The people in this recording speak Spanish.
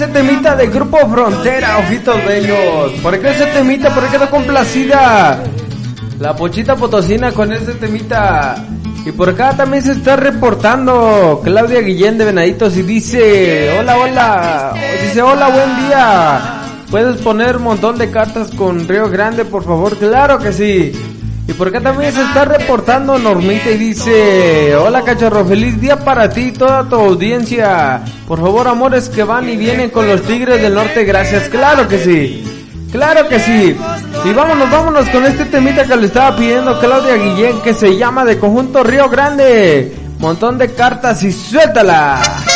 Este temita de Grupo Frontera, ojitos bellos. ¿Por qué ese temita? ¿Por qué quedó complacida la Pochita Potosina con este temita? Y por acá también se está reportando Claudia Guillén de Venaditos y dice: hola, hola. Dice: hola, buen día. ¿Puedes poner un montón de cartas con Río Grande, por favor? Claro que sí. Y por acá también se está reportando Normita y dice: hola, cachorro, feliz día para ti y toda tu audiencia. Por favor, amores que van y vienen con los Tigres del Norte, gracias. Claro que sí. Claro que sí. Y vámonos con este temita que le estaba pidiendo Claudia Guillén, que se llama de conjunto Río Grande. Montón de cartas y suéltala.